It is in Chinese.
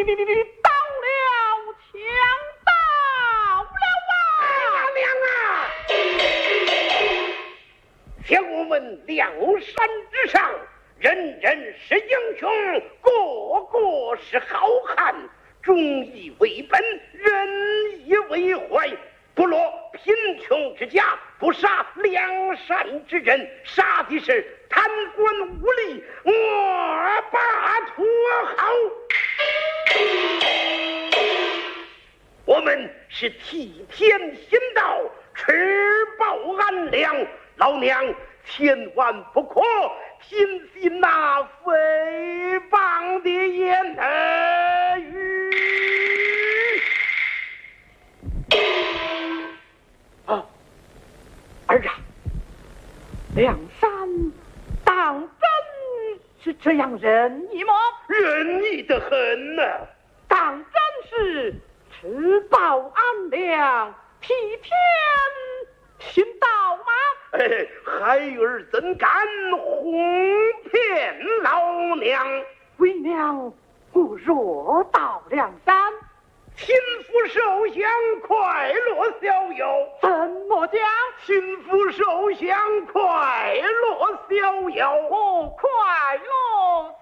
到了，强到了啊！ 娘啊！天我们梁山之上，人人是英雄，个个是好汉，忠义为本，仁义为怀。不落贫穷之家，不杀梁山之人，杀的是贪官污吏，我把土豪。我们是替天行道，持报安良。老娘千万不可听信那诽谤的言语。 儿啊，梁山当真是这样仁义吗？ 仁义的很呐、 当真是持报安良，替天行道吗？ 哎，孩儿怎敢哄骗老娘？ 为娘我若到梁山， 亲父受降，快乐逍遥。 怎么讲？ 亲父受降，快乐逍遥。 我快乐